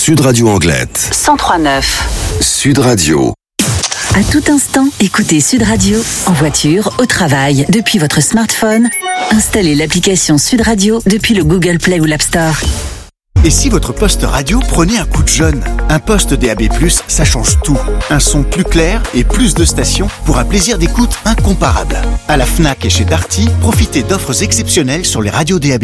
Sud Radio Anglette. 103.9. Sud Radio. À tout instant, écoutez Sud Radio en voiture, au travail, depuis votre smartphone. Installez l'application Sud Radio depuis le Google Play ou l'App Store. Et si votre poste radio prenait un coup de jeune? Un poste DAB+, ça change tout. Un son plus clair et plus de stations pour un plaisir d'écoute incomparable. À la Fnac et chez Darty, profitez d'offres exceptionnelles sur les radios DAB+.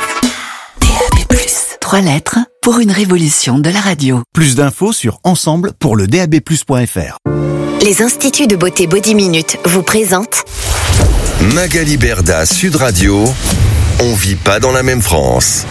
DAB+, 3 lettres pour une révolution de la radio. Plus d'infos sur ensemble pour le DAB+.fr. Les instituts de beauté Body Minute vous présentent Magali Berda, Sud Radio. On vit pas dans la même France.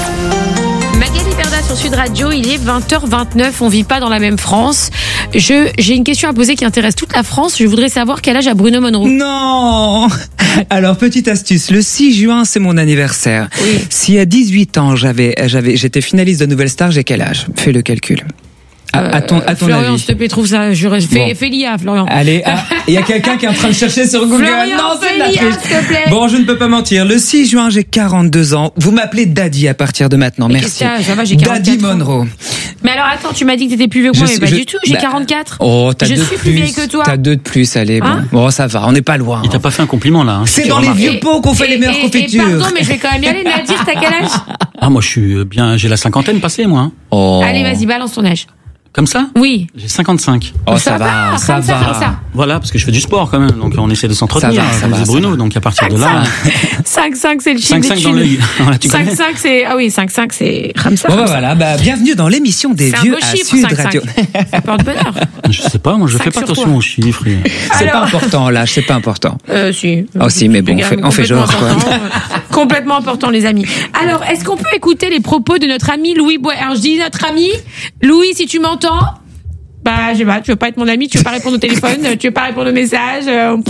Magali Berda sur Sud Radio, il est 20h29, on vit pas dans la même France. J'ai une question à poser qui intéresse toute la France. Je voudrais savoir quel âge a Bruno Monroe. Non. Alors, petite astuce, le 6 juin, c'est mon anniversaire. Oui. Si à 18 ans, j'étais finaliste de Nouvelle Star, j'ai quel âge? Fais le calcul. À ton Florian, avis. s'il te plaît, trouve ça. Fais l'IA, Florian. Allez, il y a quelqu'un qui est en train de chercher sur Google. Florian, Non, c'est de la fais l'IA, triche. s'il te plaît. Bon, je ne peux pas mentir. Le 6 juin, j'ai 42 ans. Vous m'appelez Daddy à partir de maintenant. Mais Merci. qu'est-ce que ça va, j'ai 44 Daddy ans. Monroe. Mais alors, attends, tu m'as dit que t'étais plus vieux que moi, mais pas du tout. J'ai 44. Oh, t'as Je deux de suis plus vieille que toi. T'as 2 de plus, allez. Hein Bon, ça va, on n'est pas loin. Il t'a pas fait un compliment là. C'est dans les vieux pots qu'on fait les meilleures confitures. Pardon, mais je vais quand même y aller. Nadir, t'as quel âge? Ah, moi je suis bien, j'ai la cinquantaine passée moi. Oh. Allez, vas-y, balance ton âge. Comme ça? Oui. J'ai 55. Oh, ça va. comme ça. Voilà, parce que je fais du sport quand même, donc on essaie de s'entretenir, Ça va, comme disait Bruno, ça va. donc à partir de là. 5-5, c'est le chiffre 5-5 dans d'études. l'œil. Voilà, tu connais. 5-5, c'est, ah oui, 5-5, c'est Ramsa. Bon, voilà, bienvenue dans l'émission des C'est un vieux beau à chiffre, Sud 5-5. Radio. Ça porte bonheur. Je sais pas, moi je 5 fais pas sur attention quoi aux chiffres. C'est pas Alors- important, l'âge, c'est pas important. Si. Oh, si, mais bon, on fait genre, quoi. Complètement important, les amis. Alors, est-ce qu'on peut écouter les propos de notre ami Louis Boyer? Alors, je dis notre ami. Louis, si tu m'entends. Bah, je sais pas, tu veux pas être mon ami, tu veux pas répondre au téléphone, tu veux pas répondre aux messages.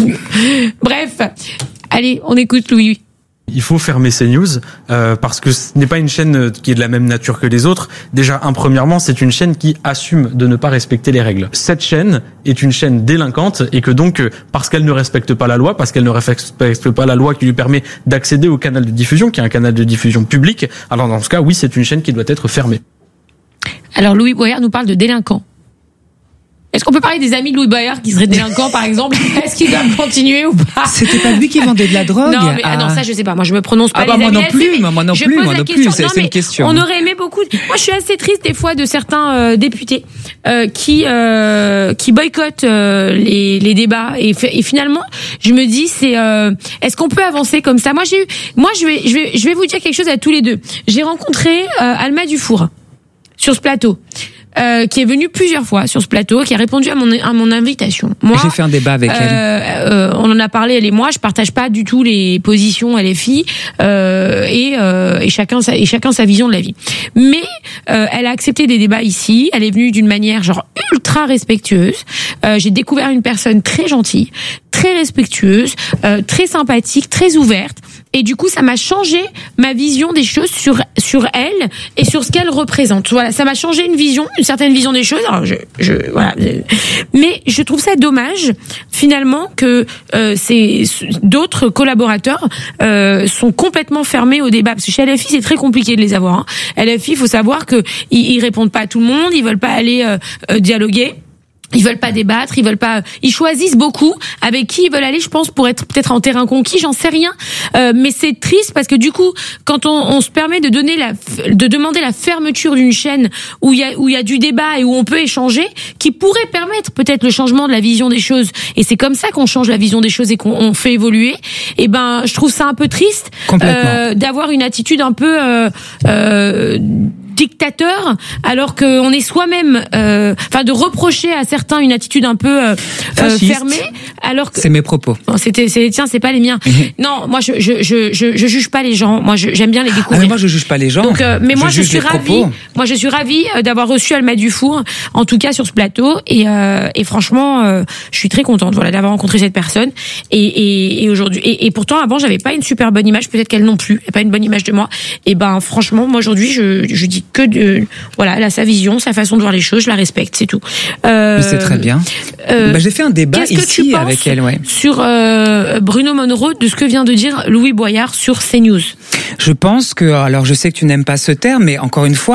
Bref. Allez, on écoute Louis. Il faut fermer CNews parce que ce n'est pas une chaîne qui est de la même nature que les autres. Déjà, premièrement, c'est une chaîne qui assume de ne pas respecter les règles. Cette chaîne est une chaîne délinquante et que donc, parce qu'elle ne respecte pas la loi, parce qu'elle ne respecte pas la loi qui lui permet d'accéder au canal de diffusion, qui est un canal de diffusion public, alors dans ce cas, oui, c'est une chaîne qui doit être fermée. Alors, Louis Boyer nous parle de délinquants. Est-ce qu'on peut parler des amis de Louis Boyer qui seraient délinquants, par exemple? Est-ce qu'ils doivent continuer ou pas? C'était pas lui qui vendait de la drogue? Non, mais non, ça je sais pas. Moi je me prononce pas. Ah bah, les moi amis non là-dessus, plus, mais moi non je plus, pose moi la non question. plus, Non, c'est une mais question. On aurait aimé beaucoup. Moi je suis assez triste des fois de certains députés qui boycottent les débats et finalement je me dis est-ce qu'on peut avancer comme ça? Moi je vais vous dire quelque chose à tous les deux. J'ai rencontré Alma Dufour sur ce plateau. Qui est venue plusieurs fois sur ce plateau, qui a répondu à mon invitation. Moi, j'ai fait un débat avec elle. On en a parlé, elle et moi. Je partage pas du tout les positions LFI et chacun sa vision de la vie. Mais elle a accepté des débats ici. Elle est venue d'une manière genre ultra respectueuse. J'ai découvert une personne très gentille, très respectueuse, très sympathique, très ouverte. Et du coup, ça m'a changé ma vision des choses sur elle et sur ce qu'elle représente. Voilà, ça m'a changé une certaine vision des choses. Alors, voilà. Mais je trouve ça dommage, finalement, que d'autres collaborateurs sont complètement fermés au débat. Parce que chez LFI, c'est très compliqué de les avoir. Hein. LFI, il faut savoir que ils répondent pas à tout le monde, ils veulent pas aller dialoguer. Ils veulent pas débattre, ils choisissent beaucoup avec qui ils veulent aller, je pense, pour être peut-être en terrain conquis, j'en sais rien. Mais c'est triste parce que du coup, quand on se permet de demander la fermeture d'une chaîne où il y a du débat et où on peut échanger, qui pourrait permettre peut-être le changement de la vision des choses. Et c'est comme ça qu'on change la vision des choses et qu'on fait évoluer. Et ben, je trouve ça un peu triste d'avoir une attitude un peu dictateur, alors qu'on est soi-même, de reprocher à certains une attitude un peu fermée, alors que c'est mes propos. Bon, c'est pas les miens. Non, moi je juge pas les gens. Moi j'aime bien les découvrir. Mais moi je juge pas les gens. Donc, mais moi je suis ravie. Moi je suis ravie d'avoir reçu Alma Dufour, en tout cas sur ce plateau, et franchement, je suis très contente, voilà, d'avoir rencontré cette personne. Et aujourd'hui, et pourtant avant j'avais pas une super bonne image, peut-être qu'elle non plus, elle a pas une bonne image de moi. Et ben franchement, moi aujourd'hui je dis que voilà, elle a sa vision, sa façon de voir les choses, je la respecte, c'est tout. Mais c'est très bien. J'ai fait un débat ici avec elle, ouais. Sur Bruno Monroe, de ce que vient de dire Louis Boyard sur CNews. Je pense que, alors je sais que tu n'aimes pas ce terme, mais encore une fois,